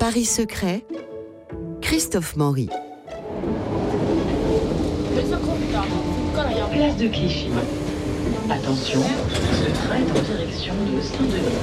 Paris secret, Christophe Maury. Place de Clichy. Attention, ce train est en direction de Saint-Denis.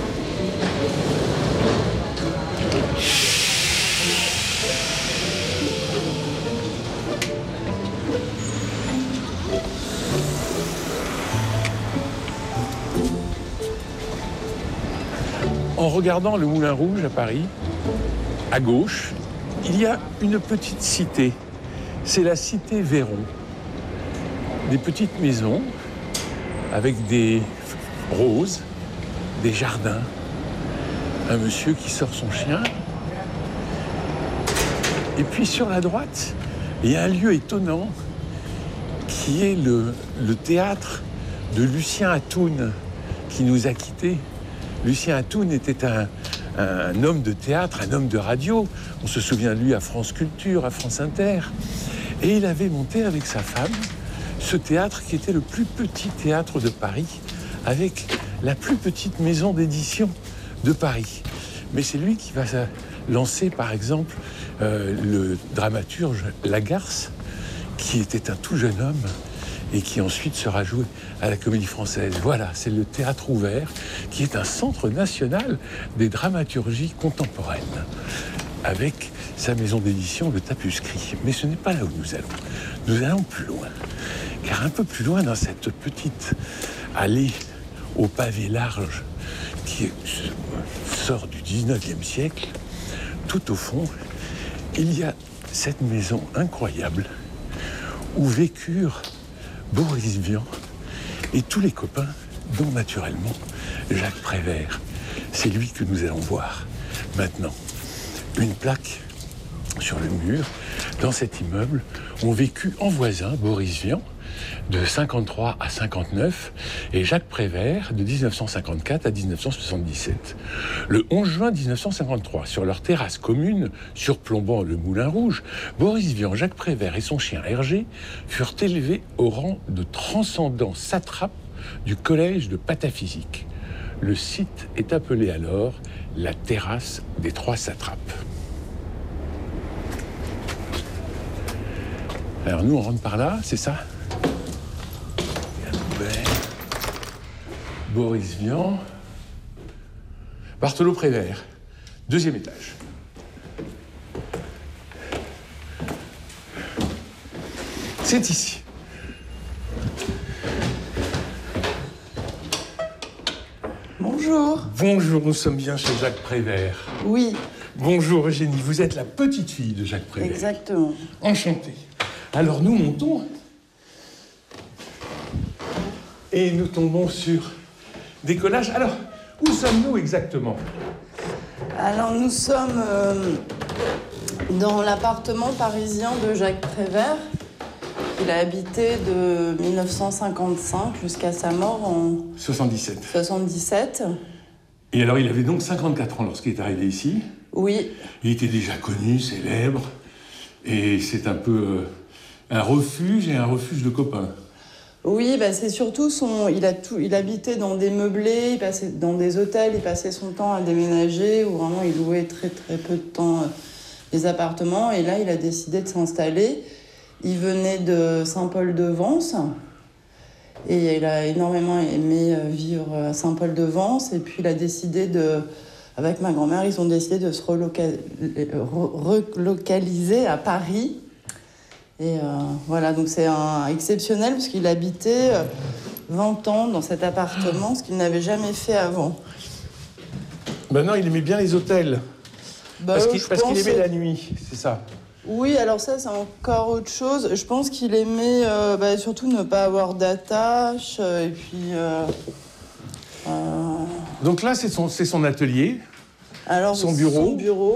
En regardant le Moulin Rouge à Paris, à gauche, il y a une petite cité. C'est la cité Véron. Des petites maisons avec des roses, des jardins, un monsieur qui sort son chien. Et puis sur la droite, il y a un lieu étonnant qui est le théâtre de Lucien Atoun qui nous a quittés. Lucien Atoun était un homme de théâtre, un homme de radio. On se souvient de lui à France Culture, à France Inter. Et il avait monté avec sa femme ce théâtre qui était le plus petit théâtre de Paris, avec la plus petite maison d'édition de Paris. Mais c'est lui qui va lancer, par exemple, le dramaturge Lagarce, qui était un tout jeune homme et qui ensuite sera joué à la Comédie Française. Voilà, c'est le Théâtre Ouvert, qui est un centre national des dramaturgies contemporaines, avec sa maison d'édition, le Tapuscrit. Mais ce n'est pas là où nous allons. Nous allons plus loin. Car un peu plus loin, dans cette petite allée au pavé large qui sort du 19e siècle, tout au fond, il y a cette maison incroyable où vécurent Boris Vian et tous les copains, dont naturellement Jacques Prévert. C'est lui que nous allons voir maintenant. Une plaque sur le mur, dans cet immeuble, ont vécu en voisin Boris Vian, de 53 à 59, et Jacques Prévert, de 1954 à 1977. Le 11 juin 1953, sur leur terrasse commune, surplombant le Moulin Rouge, Boris Vian, Jacques Prévert et son chien Hergé furent élevés au rang de transcendants satrapes du collège de pataphysique. Le site est appelé alors la terrasse des trois satrapes. Alors nous, on rentre par là, c'est ça ? Boris Vian, Barthelot Prévert, 2e étage. C'est ici. Bonjour. Bonjour, nous sommes bien chez Jacques Prévert. Oui. Bonjour Eugénie, vous êtes la petite fille de Jacques Prévert. Exactement. Enchanté. Alors nous montons et nous tombons sur des collages. Alors, où sommes-nous exactement ? Alors nous sommes dans l'appartement parisien de Jacques Prévert. Il a habité de 1955 jusqu'à sa mort en 77. Et alors, il avait donc 54 ans lorsqu'il est arrivé ici. Oui. Il était déjà connu, célèbre, et c'est un peu un refuge et un refuge de copains. Oui, bah c'est surtout il habitait dans des meublés, il passait dans des hôtels, il passait son temps à déménager, où vraiment il louait très très peu de temps les appartements. Et là, il a décidé de s'installer. Il venait de Saint-Paul-de-Vence et il a énormément aimé vivre à Saint-Paul-de-Vence. Et puis il a décidé avec ma grand-mère, ils ont décidé de se relocaliser à Paris. Et voilà, donc c'est exceptionnel parce qu'il habitait 20 ans dans cet appartement, ce qu'il n'avait jamais fait avant. Ben non, il aimait bien les hôtels. Parce qu'il aimait la nuit, c'est ça. Oui, alors ça, c'est encore autre chose. Je pense qu'il aimait surtout ne pas avoir d'attache. Et puis... Donc là, c'est son atelier, alors, son bureau.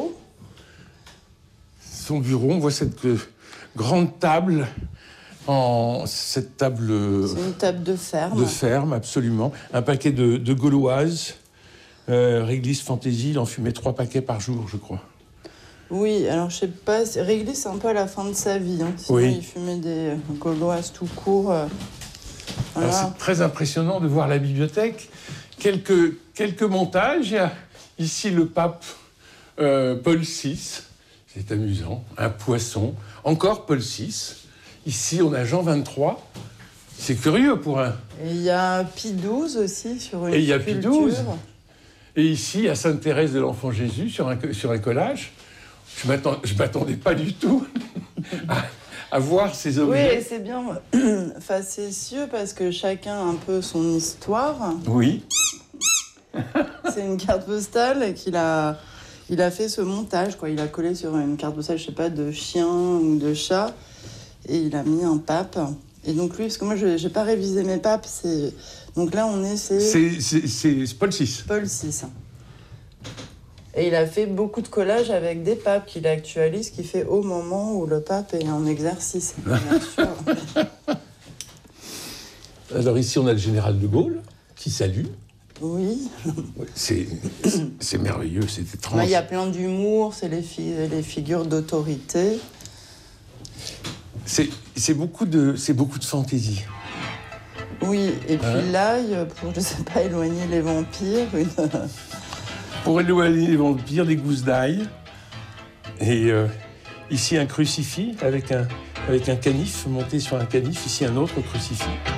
Son bureau, on voit cette grande table, cette table... C'est une table de ferme. De ferme, absolument. Un paquet de gauloises. Réglisse Fantaisie, il en fumait 3 paquets par jour, je crois. Oui, alors je sais pas, Réglisse, c'est un peu à la fin de sa vie. Sinon, oui. Il fumait des gauloises tout court. Voilà. Alors, c'est très impressionnant de voir la bibliothèque. Quelques montages. Il y a ici le pape Paul VI, c'est amusant, un poisson. Encore Paul VI. Ici, on a Jean 23. C'est curieux pour un... Et il y a Pie XII aussi sur une Et il y a Pie sculpture. XII. Et ici, à Sainte-Thérèse de l'Enfant Jésus, sur un collage. Je m'attendais pas du tout à voir ces Oui, objets. et c'est bien facétieux parce que chacun a un peu son histoire. Oui. C'est une carte postale qu'il a fait ce montage, quoi. Il a collé sur une carte postale, je sais pas, de chien ou de chat, et il a mis un pape. Et donc lui, parce que moi, j'ai pas révisé mes papes, donc là, C'est Paul VI. Paul VI. Et il a fait beaucoup de collages avec des papes qu'il actualise, qui fait au moment où le pape est en exercice. Bien sûr. Alors ici, on a le général de Gaulle qui salue. Oui. C'est merveilleux, c'est étrange. Là, il y a plein d'humour, c'est les figures d'autorité. C'est beaucoup de fantaisie. Oui, et puis l'ail, pour, je sais pas, éloigner les vampires. Pour éloigner les vampires, des gousses d'ail. Et ici, un crucifix avec un canif monté sur un canif. Ici, un autre crucifix.